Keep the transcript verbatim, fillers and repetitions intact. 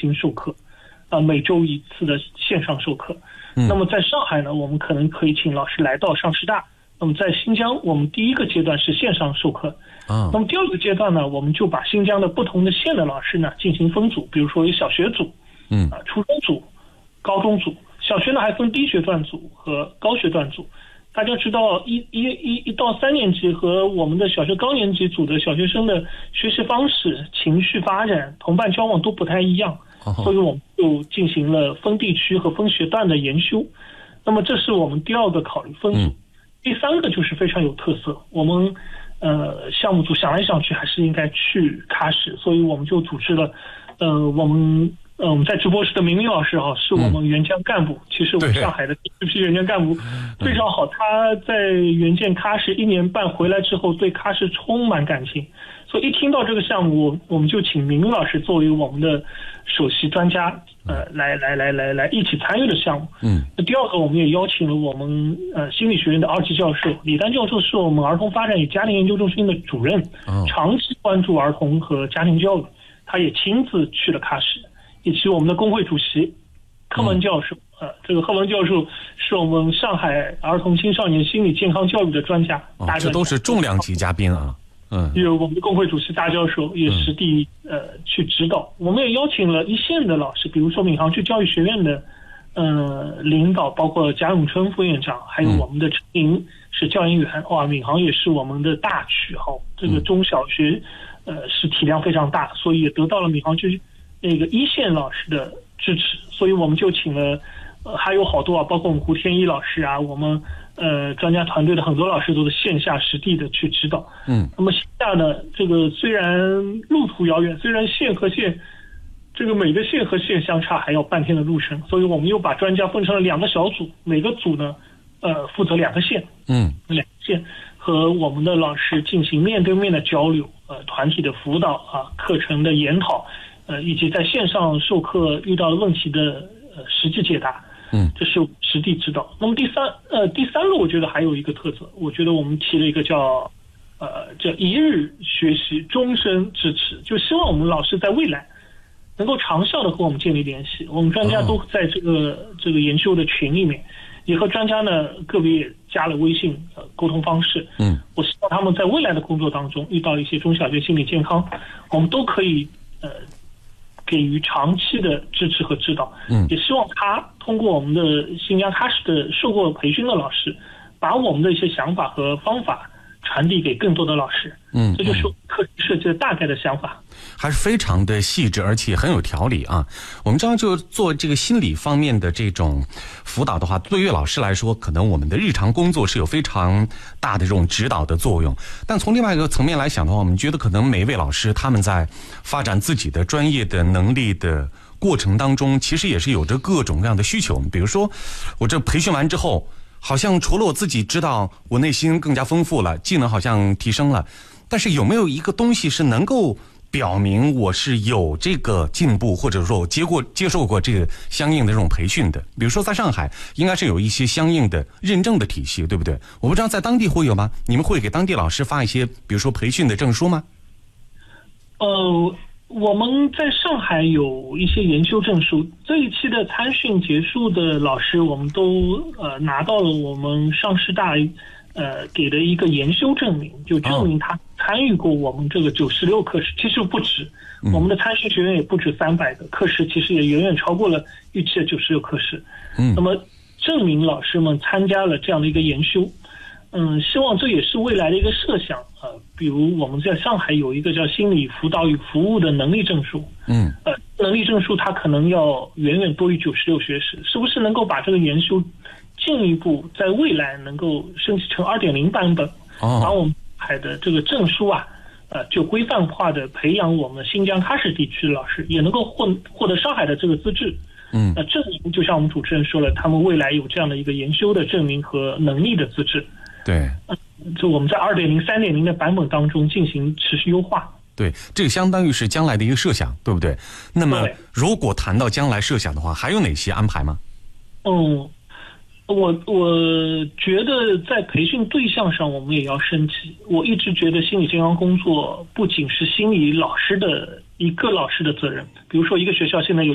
行授课，啊、呃，每周一次的线上授课。嗯、那么在上海呢，我们可能可以请老师来到上师大。那么在新疆，我们第一个阶段是线上授课。啊，那么第二个阶段呢，我们就把新疆的不同的县的老师呢进行分组，比如说有小学组，嗯，啊、呃，初中组、高中组。小学呢还分低学段组和高学段组。大家知道一一一一到三年级和我们的小学高年级组的小学生的学习方式、情绪发展、同伴交往都不太一样，所以我们就进行了分地区和分学段的研修。那么这是我们第二个考虑分组。第三个就是非常有特色，我们呃项目组想来想去还是应该去喀什，所以我们就组织了呃我们。呃，我们在直播室的明明老师哈，是我们援疆干部。嗯、其实我们上海的这批援疆干部非常好，他在援建喀什一年半回来之后，对喀什充满感情。所以一听到这个项目，我们就请明明老师作为我们的首席专家，呃，来来来来来一起参与的项目。嗯。那第二个，我们也邀请了我们呃心理学院的二级教授李丹教授，是我们儿童发展与家庭研究中心的主任，哦、长期关注儿童和家庭教育，他也亲自去了喀什。以及我们的工会主席贺文教授，呃，这个贺文教授是我们上海儿童青少年心理健康教育的专家， 哦、这都是重量级嘉宾啊。嗯， 有我们的工会主席大教授也实地、嗯、呃去指导。我们也邀请了一线的老师，比如说闵行区教育学院的呃领导，包括贾永春副院长，还有我们的陈莹是教研员。哇，闵行也是我们的大区哈，这个中小学呃是体量非常大，所以也得到了闵行区那个一线老师的支持，所以我们就请了，呃，还有好多啊，包括我们胡天一老师啊，我们呃专家团队的很多老师都是线下实地的去指导。嗯，那么线下呢，这个虽然路途遥远，虽然县和县，这个每个县和县相差还要半天的路程，所以我们又把专家分成了两个小组，每个组呢，呃，负责两个县，嗯，两个县和我们的老师进行面对面的交流，呃，团体的辅导啊，课程的研讨。呃，以及在线上授课遇到问题的呃实际解答，嗯，这是实地指导。那么第三呃第三个，我觉得还有一个特色，我觉得我们提了一个叫呃叫一日学习终身支持，就希望我们老师在未来能够长效的和我们建立联系。我们专家都在这个、哦、这个研究的群里面，也和专家呢个别也加了微信呃沟通方式。嗯，我希望他们在未来的工作当中遇到一些中小学心理健康，我们都可以呃。给予长期的支持和指导，嗯，也希望他通过我们的新疆喀什的受过培训的老师，把我们的一些想法和方法传递给更多的老师，嗯，这就是课程设计的大概的想法， 还是非常的细致，而且很有条理啊。我们知道，就做这个心理方面的这种辅导的话，对于老师来说，可能我们的日常工作是有非常大的这种指导的作用。但从另外一个层面来想的话，我们觉得可能每一位老师他们在发展自己的专业的能力的过程当中，其实也是有着各种各样的需求。比如说，我这培训完之后，好像除了我自己知道，我内心更加丰富了，技能好像提升了，但是有没有一个东西是能够表明我是有这个进步，或者说我接过接受过这个相应的这种培训的？比如说在上海应该是有一些相应的认证的体系，对不对？我不知道在当地会有吗？你们会给当地老师发一些比如说培训的证书吗？ 呃我们在上海有一些研修证书，这一期的参训结束的老师，我们都呃拿到了我们上师大呃给的一个研修证明，就证明他参与过我们这个九十六课时，其实不止，我们的参训学员也不止三百个课时，其实也远远超过了预期的九十六课时。嗯，那么证明老师们参加了这样的一个研修。嗯，希望这也是未来的一个设想啊、呃。比如我们在上海有一个叫心理辅导与服务的能力证书，嗯，呃，能力证书它可能要远远多于九十六学时，是不是能够把这个研修进一步在未来能够升级成二点零版本，哦、把我们海的这个证书啊，呃，就规范化的培养我们新疆喀什地区的老师，也能够获获得上海的这个资质。嗯，那证明就像我们主持人说了，他们未来有这样的一个研修的证明和能力的资质。 对， 就我们在二点零、三点零的版本当中进行持续优化。 对，这个相当于是将来的一个设想，对不对？那么，如果谈到将来设想的话，还有哪些安排吗？ 嗯，我我觉得在培训对象上，我们也要升级。我一直觉得心理健康工作不仅是心理老师的一个老师的责任，比如说一个学校现在有